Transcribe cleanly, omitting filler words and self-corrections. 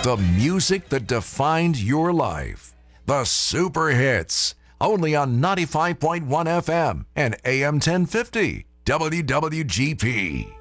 The music that defined your life. The Super Hits. Only on 95.1 FM and AM 1050. WWGP.